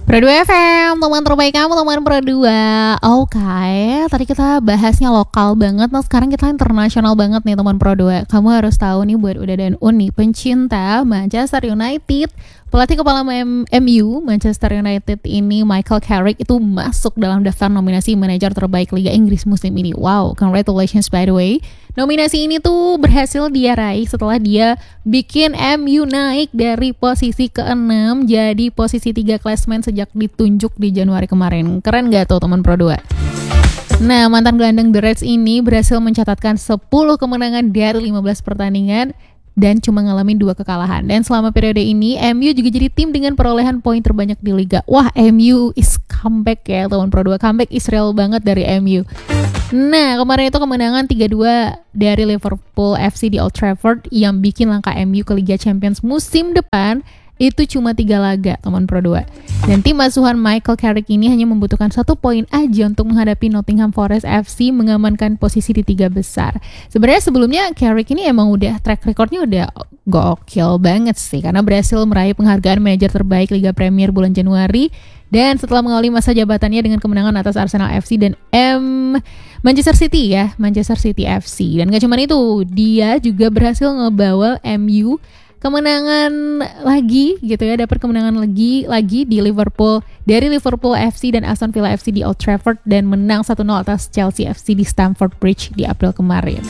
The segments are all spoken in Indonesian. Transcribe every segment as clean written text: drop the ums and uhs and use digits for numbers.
Pro 2 FM, teman terbaik kamu, teman Pro 2. Oke, tadi kita bahasnya lokal banget. Nah sekarang kita internasional banget nih teman Pro 2. Kamu harus tahu nih buat Uda dan Uni, pencinta Manchester United, pelatih kepala MU Manchester United ini Michael Carrick itu masuk dalam daftar nominasi manajer terbaik Liga Inggris musim ini. Wow, congratulations by the way. Nominasi ini tuh berhasil dia raih setelah dia bikin MU naik dari posisi ke-6 jadi posisi 3 klasmen sejak ditunjuk di Januari kemarin. Keren gak tuh teman Pro 2? Nah, mantan gelandang The Reds ini berhasil mencatatkan 10 kemenangan dari 15 pertandingan dan cuma ngalamin 2 kekalahan. Dan selama periode ini, MU juga jadi tim dengan perolehan poin terbanyak di Liga. Wah, MU is comeback ya teman Pro 2. Comeback Israel banget dari MU. Nah, kemarin itu kemenangan 3-2 dari Liverpool FC di Old Trafford yang bikin langkah MU ke Liga Champions musim depan itu cuma 3 laga, teman Pro 2. Dan tim asuhan Michael Carrick ini hanya membutuhkan 1 poin aja untuk menghadapi Nottingham Forest FC mengamankan posisi di 3 besar. Sebenarnya sebelumnya Carrick ini emang udah track recordnya udah gokil banget sih, karena berhasil meraih penghargaan manajer terbaik Liga Premier bulan Januari. Dan setelah mengawali masa jabatannya dengan kemenangan atas Arsenal FC dan Manchester City FC. Dan gak cuma itu, dia juga berhasil ngebawa MU kemenangan lagi gitu ya, dapat kemenangan lagi di Liverpool dari Liverpool FC dan Aston Villa FC di Old Trafford dan menang 1-0 atas Chelsea FC di Stamford Bridge di April kemarin.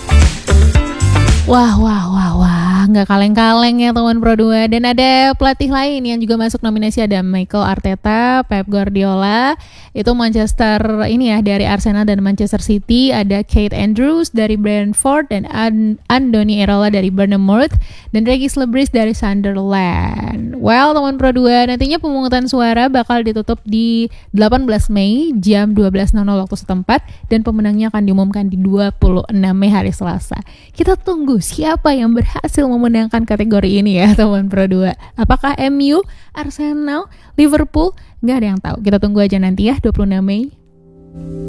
Wah, nggak kaleng-kaleng ya teman Pro 2. Dan ada pelatih lain yang juga masuk nominasi, ada Mikel Arteta, Pep Guardiola, itu Manchester ini ya dari Arsenal dan Manchester City, ada Keith Andrews dari Brentford dan Andoni Iraola dari Bournemouth dan Regis Lebris dari Sunderland. Well, teman Pro 2, nantinya pemungutan suara bakal ditutup di 18 Mei jam 12.00 waktu setempat dan pemenangnya akan diumumkan di 26 Mei hari Selasa. Kita tunggu siapa yang berhasil memenangkan kategori ini ya teman Pro 2. Apakah MU, Arsenal, Liverpool? Nggak ada yang tahu. Kita tunggu aja nanti ya 26 Mei.